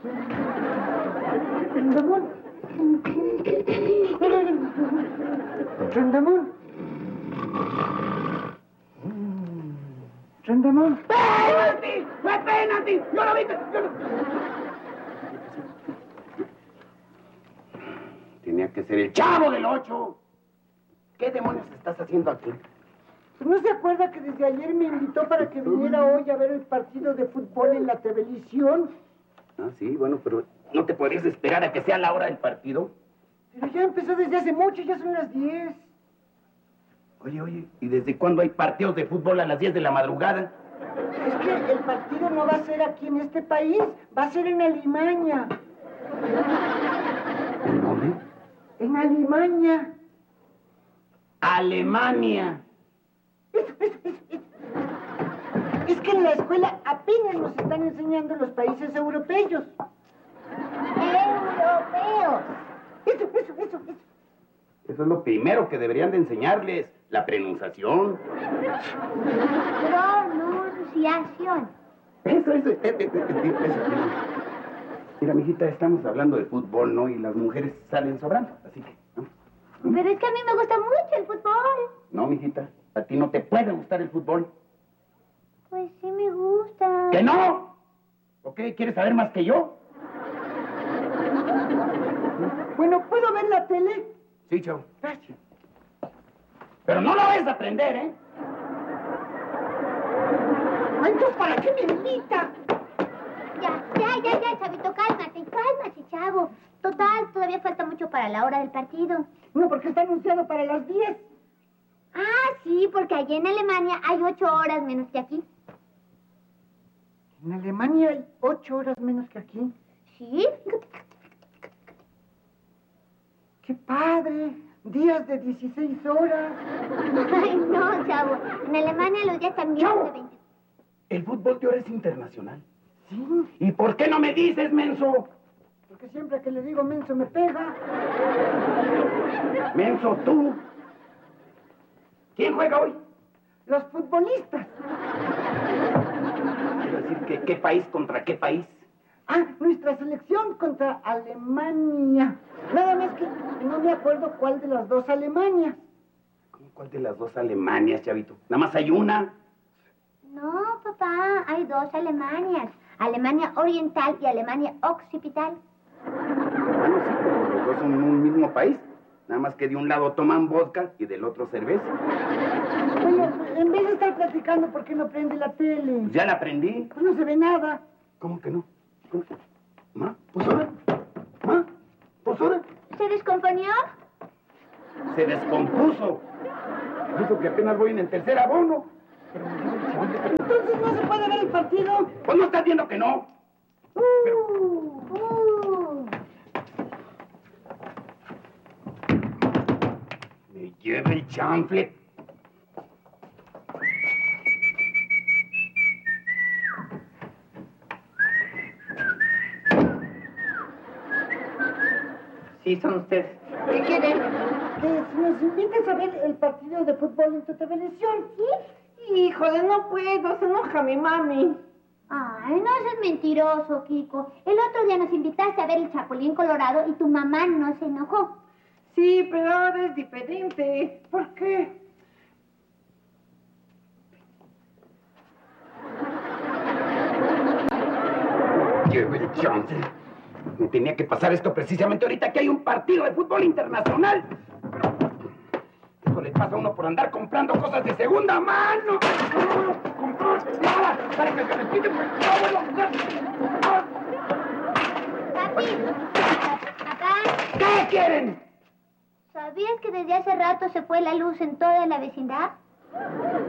Trandamón. Trandamón. Trandamón. ¡Penalti! ¡Fue penalti! ¡Yo lo vi! Tenía que ser el Chavo del 8. ¿Qué demonios estás haciendo aquí? Pues ¿no se acuerda que desde ayer me invitó para que viniera hoy a ver el partido de fútbol en la televisión? Ah, sí, bueno, pero ¿no te podrías esperar a que sea la hora del partido? Pero ya empezó desde hace mucho, ya son las 10. Oye, ¿y desde cuándo hay partidos de fútbol a las 10 de la madrugada? Es que el partido no va a ser aquí en este país, va a ser en Alemania. ¿En dónde? En Alemania. Alemania. Es que en la escuela apenas nos están enseñando los países europeos. ¡Europeos! Eso. Eso es lo primero que deberían de enseñarles, la pronunciación. Pronunciación. Eso. Mira, mijita, estamos hablando de fútbol, ¿no? Y las mujeres salen sobrando, así que, ¿no? Pero es que a mí me gusta mucho el fútbol. No, mijita, a ti no te puede gustar el fútbol. Pues sí me gusta. ¡Que no! ¿O qué? ¿Quieres saber más que yo? Bueno, ¿puedo ver la tele? Sí, chavo. Gracias. Pero no lo vayas a aprender, ¿eh? Ay, entonces, ¿para qué me invita? Ya, chavito, cálmate, chavo. Total, todavía falta mucho para la hora del partido. No, porque está anunciado para las 10. Ah, sí, porque allí en Alemania hay 8 horas menos que aquí. En Alemania hay 8 horas menos que aquí. ¿Sí? ¡Qué padre! Días de 16 horas. Ay, no, chavo. En Alemania los días también son de 20. El fútbol de ahora es internacional. Sí, ¿Y por qué no me dices, menso? porque siempre que le digo menso me pega. Menso, tú. ¿Quién juega hoy? Los futbolistas. Quiero decir que ¿qué país contra qué país? Ah, nuestra selección contra Alemania. Nada más que no me acuerdo cuál de las dos Alemanias. ¿Cómo cuál de las dos Alemanias, chavito? Nada más hay una. No, papá, hay 2 Alemanias. Alemania Oriental y Alemania Occipital. Bueno, sí, pero los dos son un mismo país. Nada más que de un lado toman vodka y del otro cerveza. Bueno, en vez de estar platicando, ¿por qué no prende la tele? Pues ya la aprendí. Pues no se ve nada. ¿Cómo que no? ¿Cómo? ¿Ma? ¿Pues ahora? ¿Ma? ¿Pues ahora? ¿Se descomponió? Se descompuso. Eso que apenas voy en el tercer abono. Entonces no se puede ver el partido. Pues no estás viendo que no. Me lleva el chanfle. Sí, son ustedes. ¿Qué quieren? Que nos invites a ver el partido de fútbol en tu televisión. ¿Sí? Híjole, no puedo, se enoja mi mami. Ay, no seas mentiroso, Kiko. El otro día nos invitaste a ver el Chapulín Colorado y tu mamá no se enojó. Sí, pero ahora es diferente. ¿Por qué? Lleva el chanfle. Me tenía que pasar esto precisamente ahorita que hay un partido de fútbol internacional. Eso le pasa a uno por andar comprando cosas de segunda mano. Comprar nada para que se me quite. Papi, papá, ¿Qué quieren? ¿sabías que desde hace rato se fue la luz en toda la vecindad?